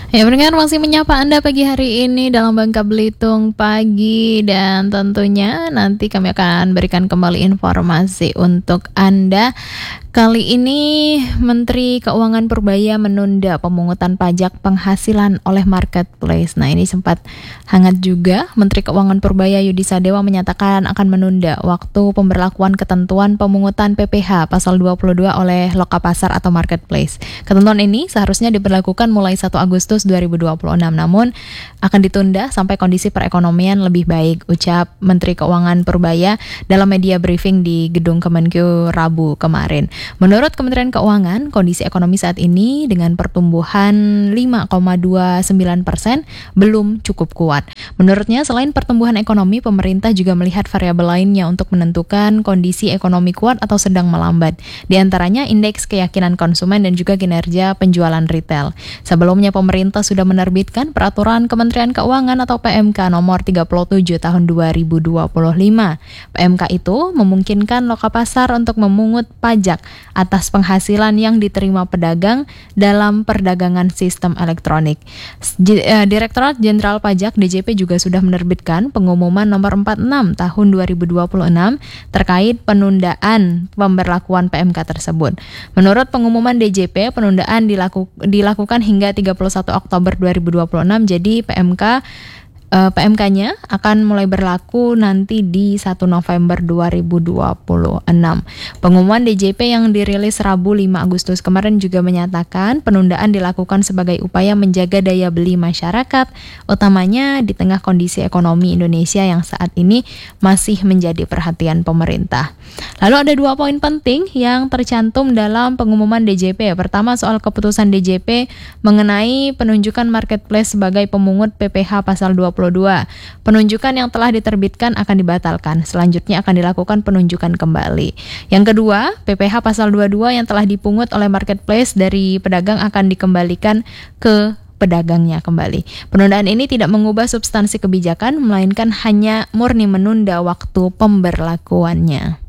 Ya, pendengar masih menyapa Anda pagi hari ini dalam Bangka Belitung Pagi, dan tentunya nanti kami akan berikan kembali informasi untuk Anda. Kali ini Menteri Keuangan Purbaya menunda pemungutan pajak penghasilan oleh marketplace. Nah, ini sempat hangat juga. Menteri Keuangan Purbaya Yudi Sadewa menyatakan akan menunda waktu pemberlakuan ketentuan pemungutan PPh pasal 22 oleh Lokapasar atau marketplace. Ketentuan ini seharusnya diberlakukan mulai 1 Agustus 2026, namun akan ditunda sampai kondisi perekonomian lebih baik, ucap Menteri Keuangan Purbaya dalam media briefing di Gedung Kemenkeu Rabu kemarin. Menurut Kementerian Keuangan, kondisi ekonomi saat ini dengan pertumbuhan 5,29% belum cukup kuat. Menurutnya, selain pertumbuhan ekonomi, pemerintah juga melihat variabel lainnya untuk menentukan kondisi ekonomi kuat atau sedang melambat. Di antaranya indeks keyakinan konsumen dan juga kinerja penjualan retail. Sebelumnya, pemerintah sudah menerbitkan Peraturan Kementerian Keuangan atau PMK nomor 37 tahun 2025. PMK itu memungkinkan Lokapasar untuk memungut pajak atas penghasilan yang diterima pedagang dalam perdagangan sistem elektronik. Direktorat Jenderal Pajak DJP juga sudah menerbitkan pengumuman nomor 46 tahun 2026 terkait penundaan pemberlakuan PMK tersebut. Menurut pengumuman DJP, penundaan dilakukan hingga 31 Oktober 2026, jadi PMK-nya akan mulai berlaku nanti di 1 November 2026. Pengumuman DJP yang dirilis Rabu 5 Agustus kemarin juga menyatakan penundaan dilakukan sebagai upaya menjaga daya beli masyarakat, utamanya di tengah kondisi ekonomi Indonesia yang saat ini masih menjadi perhatian pemerintah. Lalu ada 2 poin penting yang tercantum dalam pengumuman DJP. Pertama, soal keputusan DJP mengenai penunjukan marketplace sebagai pemungut PPh pasal 22. Penunjukan yang telah diterbitkan akan dibatalkan. Selanjutnya akan dilakukan penunjukan kembali. Yang kedua, PPh pasal 22 yang telah dipungut oleh marketplace dari pedagang akan dikembalikan ke pedagangnya kembali. Penundaan ini tidak mengubah substansi kebijakan, melainkan hanya murni menunda waktu pemberlakuannya.